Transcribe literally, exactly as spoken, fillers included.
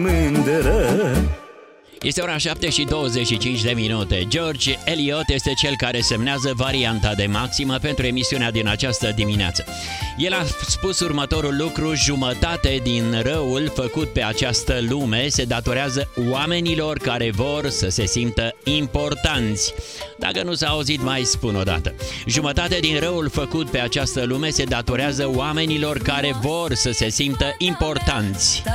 mândră. Este ora șapte și douăzeci și cinci de minute. George Eliot este cel care semnează varianta de maximă pentru emisiunea din această dimineață. El a spus următorul lucru: jumătate din răul făcut pe această lume se datorează oamenilor care vor să se simtă importanți. Dacă nu s-a auzit, mai spun o dată. Jumătate din răul făcut pe această lume se datorează oamenilor care vor să se simtă importanți.